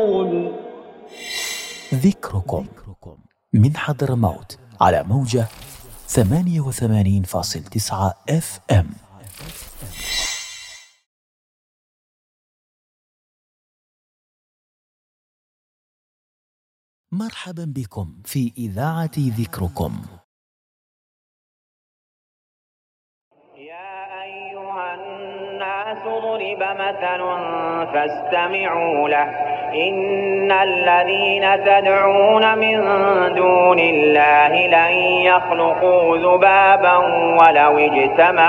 ذكركم من حضرموت على موجة 88.9 FM. مرحبا بكم في إذاعة ذكركم. يا أيها الناس ضرب مثل فاستمعوا له إن الذين تدعون من دون الله لن يخلقوا ذبابا ولو اجتمعوا